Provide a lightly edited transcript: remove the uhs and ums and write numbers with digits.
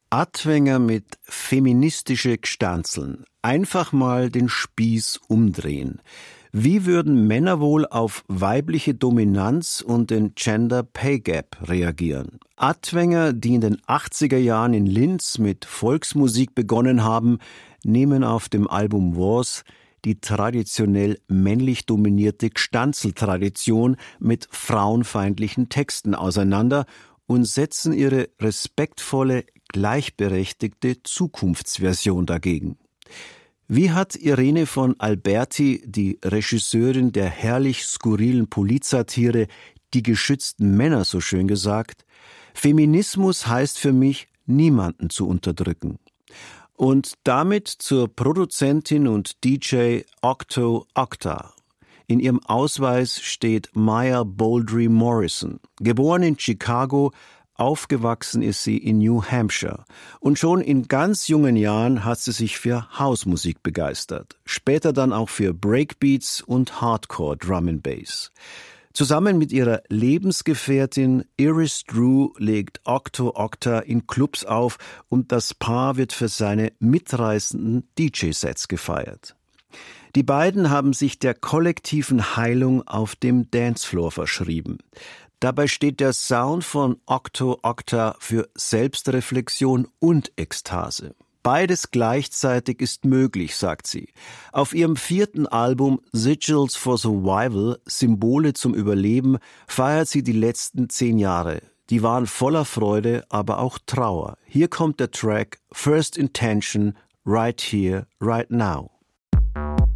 Adwenger mit feministische Gstanzeln. Einfach mal den Spieß umdrehen. Wie würden Männer wohl auf weibliche Dominanz und den Gender Pay Gap reagieren? Adwenger, die in den 80er Jahren in Linz mit Volksmusik begonnen haben, nehmen auf dem Album Wars die traditionell männlich dominierte Gstanzeltradition mit frauenfeindlichen Texten auseinander und setzen ihre respektvolle, gleichberechtigte Zukunftsversion dagegen. Wie hat Irene von Alberti, die Regisseurin der herrlich skurrilen Polizsatire Die geschützten Männer so schön gesagt? Feminismus heißt für mich, niemanden zu unterdrücken. Und damit zur Produzentin und DJ Octo Octa. In ihrem Ausweis steht Maya Baldry Morrison. Geboren in Chicago, aufgewachsen ist sie in New Hampshire. Und schon in ganz jungen Jahren hat sie sich für Housemusik begeistert. Später dann auch für Breakbeats und Hardcore Drum and Bass. Zusammen mit ihrer Lebensgefährtin Iris Drew legt Octo Octa in Clubs auf und das Paar wird für seine mitreißenden DJ-Sets gefeiert. Die beiden haben sich der kollektiven Heilung auf dem Dancefloor verschrieben. Dabei steht der Sound von Octo Octa für Selbstreflexion und Ekstase. Beides gleichzeitig ist möglich, sagt sie. Auf ihrem 4. Album Sigils for Survival, Symbole zum Überleben, feiert sie die letzten 10 Jahre. Die waren voller Freude, aber auch Trauer. Hier kommt der Track First Intention, Right Here, Right Now.